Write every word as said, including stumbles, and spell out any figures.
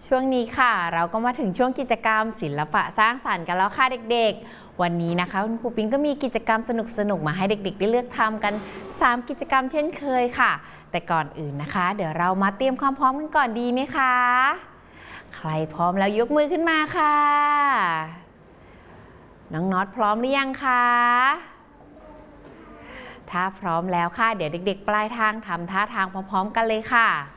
ช่วงนี้ค่ะเราก็มาถึงช่วงกิจกรรมศิลปะสร้างสรรค์กันแล้วค่ะเด็กๆวันนี้นะคะคุณครูปิ๊งก็มีกิจกรรมสนุกๆมาให้เด็กๆได้เลือกทำกันสามกิจกรรมเช่นเคยค่ะแต่ก่อนอื่นนะคะเดี๋ยวเรามาเตรียมความพร้อมกันก่อนดีไหมคะใครพร้อมแล้วยกมือขึ้นมาค่ะน้องน็อตพร้อมหรือยังคะถ้าพร้อมแล้วค่ะเดี๋ยวเด็กๆปลายทางทำท่าทางพร้อมๆกันเลยค่ะ